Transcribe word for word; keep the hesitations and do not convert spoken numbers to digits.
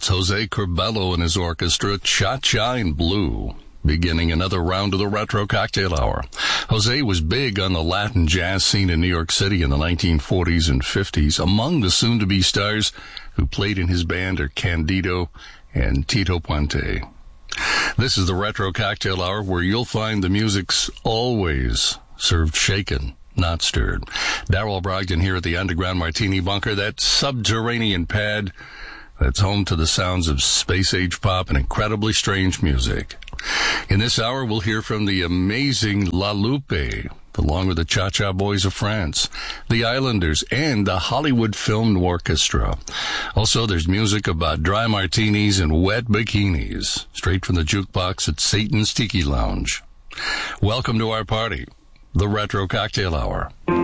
That's Jose Curbelo and his orchestra, Cha-Cha in Blue, beginning another round of the Retro Cocktail Hour. Jose was big on the Latin jazz scene in New York City in the nineteen forties and fifties. Among the soon-to-be stars who played in his band are Candido and Tito Puente. This is the Retro Cocktail Hour, where you'll find the music's always served shaken, not stirred. Darrell Brogdon here at the Underground Martini Bunker, that subterranean pad that's home to the sounds of space-age pop and incredibly strange music. In this hour, we'll hear from the amazing La Lupe, along with the Cha-Cha Boys of France, the Islanders, and the Hollywood Film Orchestra. Also, there's music about dry martinis and wet bikinis, straight from the jukebox at Satan's Tiki Lounge. Welcome to our party, the Retro Cocktail Hour.